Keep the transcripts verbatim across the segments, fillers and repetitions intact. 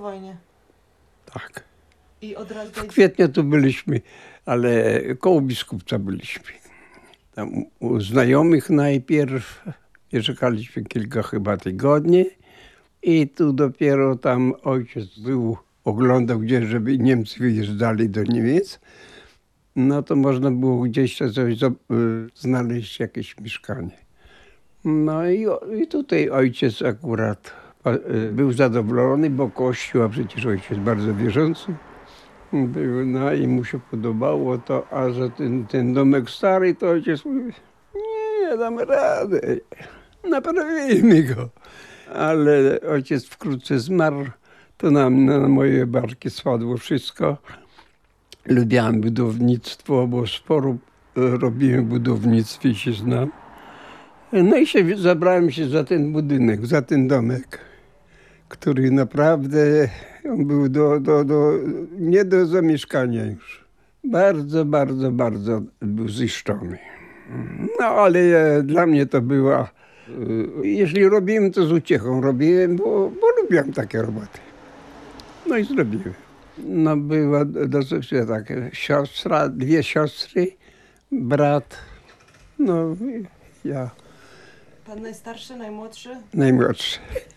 wojnie. Tak. I od razu... W kwietniu tu byliśmy, ale koło Biskupca byliśmy. Tam u znajomych najpierw, mieszkaliśmy kilka chyba tygodni i tu dopiero tam ojciec był, oglądał gdzieś, żeby Niemcy wyjeżdżali do Niemiec. No to można było gdzieś coś znaleźć, jakieś mieszkanie. No i, i tutaj ojciec akurat był zadowolony, bo kościół, a przecież ojciec bardzo wierzący był, no i mu się podobało to, a że ten, ten domek stary, to ojciec mówi, nie, damy radę, naprawimy go. Ale ojciec wkrótce zmarł, to na, na moje barki spadło wszystko. Lubiałem budownictwo, bo sporo robiłem w budownictwie i się znam. No i się, zabrałem się za ten budynek, za ten domek, który naprawdę był do, do, do, nie do zamieszkania już. Bardzo, bardzo, bardzo był zniszczony. No ale dla mnie to była, jeśli robiłem, to z uciechą robiłem, bo, bo lubiłem takie roboty. No i zrobiłem. No była dosyć tak, siostra, dwie siostry, brat, no i ja. Pan najstarszy, najmłodszy? Najmłodszy.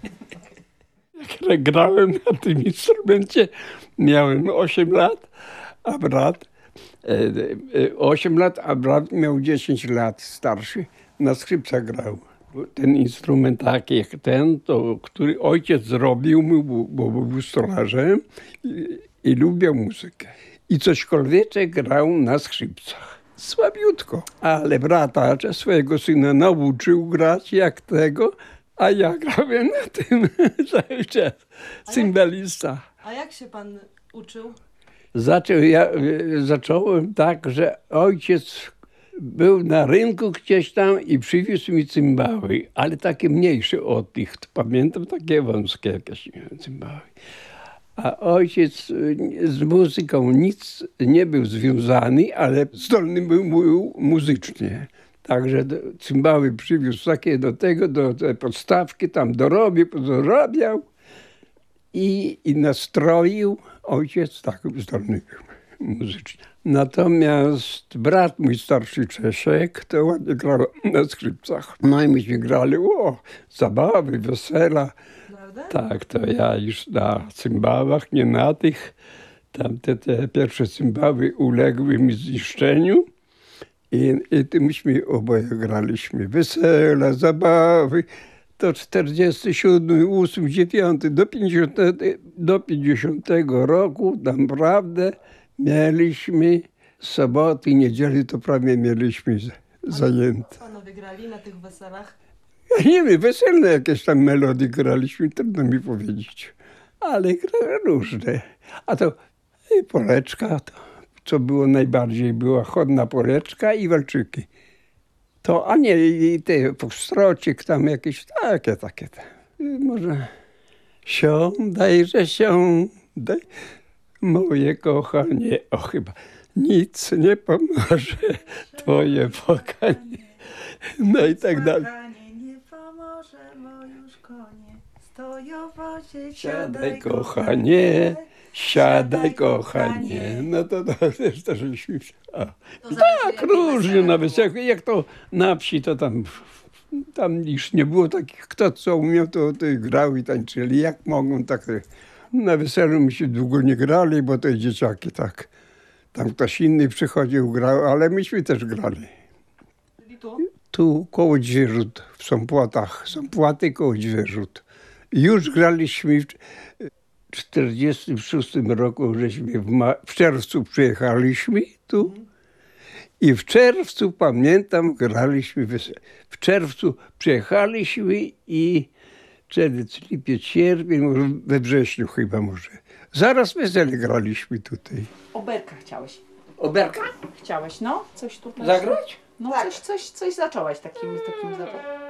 Jak grałem na tym instrumencie, miałem osiem lat, a brat osiem lat, a brat miał dziesięć lat starszy, na skrzypcach grał. Ten instrument taki jak ten, to, który ojciec zrobił mu, bo, bo był stolarzem i, i lubił muzykę. I cośkolwiek grał na skrzypcach. Słabiutko. Ale brata, swojego syna nauczył grać jak tego, a ja grałem na tym cały czas. Cymbalista. A jak się pan uczył? Zaczął, ja, zacząłem tak, że ojciec był na rynku gdzieś tam i przywiózł mi cymbały, ale takie mniejsze od tych. Pamiętam, takie wąskie jakieś cymbały. A ojciec z muzyką nic nie był związany, ale zdolny był, był muzycznie. Także cymbały przywiózł takie do tego, do tej podstawki, tam dorobił, dorobiał i, i nastroił. Ojciec tak zdolny był muzycznie. Natomiast brat mój starszy Czesiek, to ładnie grał na skrzypcach. No i myśmy grali, o, zabawy, wesela. Prawda? Tak, to ja już na cymbałach, nie na tych. Tamte te pierwsze cymbały uległy mi zniszczeniu. I, i tymiśmy oboje graliśmy. Wesela, zabawy. To czterdziesty siódmy, ósmy, dziewiąty do pięćdziesiątego, do pięćdziesiątego roku naprawdę mieliśmy soboty, niedzieli to prawie mieliśmy zajęte. Panowie grali na tych weselach? Ja nie wiem, weselne jakieś tam melodie graliśmy, trudno mi powiedzieć. Ale grali różne. A to i poleczka, to, co było najbardziej, była chodna poleczka i walczyki. To, a nie, i te foxtrocik tam jakieś takie, takie. Może siądajże, siądaj, moje kochanie. O, chyba nic nie pomoże, twoje płakanie. No i tak dalej. Nie pomoże, bo już konie stoją w wozie. Siadaj, kochanie, siadaj, kochanie. No to, to też to żeśmy... A. Tak, różnie nawet. Jak, jak to na wsi, to tam, tam już nie było takich, kto co umiał, to, to grał i tańczyli. Jak mogą, tak. Na weselu my się długo nie grali, bo to dzieciaki tak. Tam ktoś inny przychodził, grał, ale myśmy też grali. Czyli tu? Tu koło Dzierzut, w Sąpłatach. Są płaty koło Dzierzut. Już graliśmy w czterdziestym szóstym roku, żeśmy w, ma- w czerwcu przyjechaliśmy tu i w czerwcu, pamiętam, graliśmy wesele. W czerwcu przyjechaliśmy i czerwiec, lipiec, sierpień, może we wrześniu chyba może. Zaraz wesele graliśmy tutaj. Oberka chciałeś. Oberka? Chciałeś, no? Coś tutaj. Zagrać? No Tak. coś, coś, coś zacząłeś takim, takim zacząłeś.